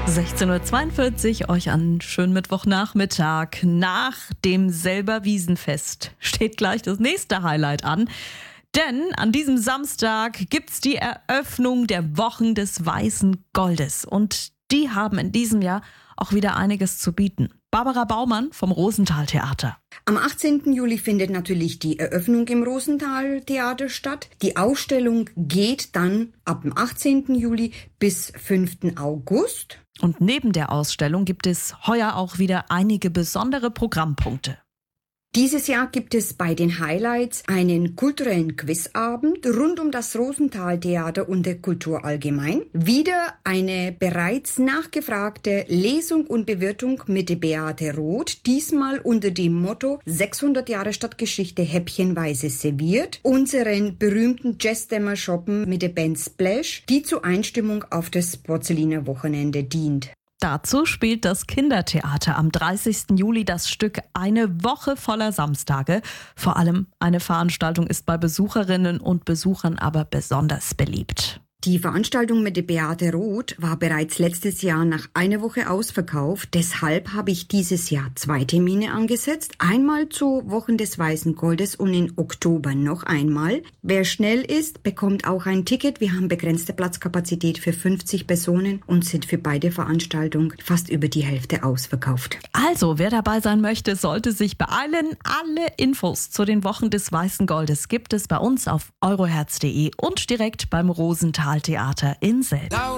16.42 Uhr, euch einen schönen Mittwochnachmittag. Nach dem Selber-Wiesenfest steht gleich das nächste Highlight an. Denn an diesem Samstag gibt's die Eröffnung der Wochen des Weißen Goldes. Und die haben in diesem Jahr auch wieder einiges zu bieten. Barbara Baumann vom Rosenthal Theater. Am 18. Juli findet natürlich die Eröffnung im Rosenthal Theater statt. Die Ausstellung geht dann ab dem 18. Juli bis 5. August. Und neben der Ausstellung gibt es heuer auch wieder einige besondere Programmpunkte. Dieses Jahr gibt es bei den Highlights einen kulturellen Quizabend rund um das Rosenthal Theater und der Kultur allgemein. Wieder eine bereits nachgefragte Lesung und Bewirtung mit der Beate Roth, diesmal unter dem Motto 600 Jahre Stadtgeschichte häppchenweise serviert. Unseren berühmten Jazzdämmer shoppen mit der Band Splash, die zur Einstimmung auf das Porzelliner Wochenende dient. Dazu spielt das Kindertheater am 30. Juli das Stück Eine Woche voller Samstage. Vor allem eine Veranstaltung ist bei Besucherinnen und Besuchern aber besonders beliebt. Die Veranstaltung mit der Beate Roth war bereits letztes Jahr nach einer Woche ausverkauft. Deshalb habe ich dieses Jahr 2 Termine angesetzt. Einmal zu Wochen des Weißen Goldes und im Oktober noch einmal. Wer schnell ist, bekommt auch ein Ticket. Wir haben begrenzte Platzkapazität für 50 Personen und sind für beide Veranstaltungen fast über die Hälfte ausverkauft. Also, wer dabei sein möchte, sollte sich beeilen. Alle Infos zu den Wochen des Weißen Goldes gibt es bei uns auf euroherz.de und direkt beim Rosenthal Theater in Selb.